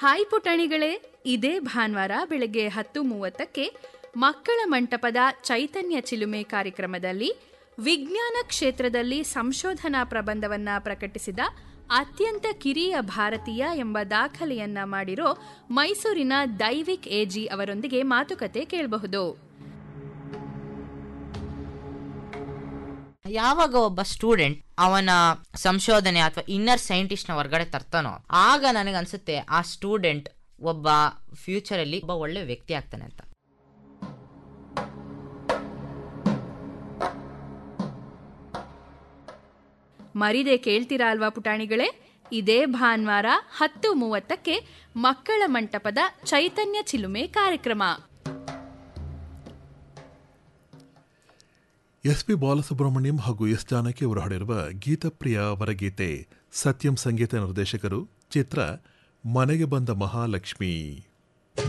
Hi ಪುಟಾಣಿಗಳೇ, ಇದೇ ಭಾನುವಾರ ಬೆಳಗ್ಗೆ 10:30ಕ್ಕೆ ಮಕ್ಕಳ ಮಂಟಪದ ಚೈತನ್ಯ ಚಿಲುಮೆ ಕಾರ್ಯಕ್ರಮದಲ್ಲಿ ವಿಜ್ಞಾನ ಕ್ಷೇತ್ರದಲ್ಲಿ ಸಂಶೋಧನಾ ಪ್ರಬಂಧವನ್ನ ಪ್ರಕಟಿಸಿದ ಅತ್ಯಂತ ಕಿರಿಯ ಭಾರತೀಯ ಎಂಬ ದಾಖಲೆಯನ್ನ ಮಾಡಿರೋ ಮೈಸೂರಿನ ದೈವಿಕ್ ಎಜಿ ಅವರೊಂದಿಗೆ ಮಾತುಕತೆ ಕೇಳಬಹುದು. ಯಾವಾಗ ಒಬ್ಬ ಸ್ಟೂಡೆಂಟ್ ಅವನ ಸಂಶೋಧನೆ ಅಥವಾ ಇನ್ನರ್ ಸೈಂಟಿಸ್ಟ್ ನ ಹೊರಗಡೆ ತರ್ತಾನೋ, ಆಗ ನನಗನ್ಸುತ್ತೆ ಆ ಸ್ಟೂಡೆಂಟ್ ಒಬ್ಬ ಫ್ಯೂಚರ್ ಅಲ್ಲಿ ಒಬ್ಬ ಒಳ್ಳೆ ವ್ಯಕ್ತಿ ಆಗ್ತಾನೆ ಅಂತ. ಮರಿದೆ ಕೇಳ್ತೀರಾ ಅಲ್ವಾ ಪುಟಾಣಿಗಳೇ? ಇದೇ ಭಾನುವಾರ 10:30ಕ್ಕೆ ಮಕ್ಕಳ ಮಂಟಪದ ಚೈತನ್ಯ ಚಿಲುಮೆ ಕಾರ್ಯಕ್ರಮ. ಎಸ್.ಪಿ. ಬಾಲಸುಬ್ರಹ್ಮಣ್ಯಂ ಹಾಗೂ ಎಸ್. ಜಾನಕಿ ಅವರು ಹಾಡಿರುವ ಗೀತಪ್ರಿಯ ಅವರ ಗೀತೆ. ಸತ್ಯಂ ಸಂಗೀತ ನಿರ್ದೇಶಕರು. ಚಿತ್ರ ಮನೆಗೆ ಬಂದ ಮಹಾಲಕ್ಷ್ಮಿ.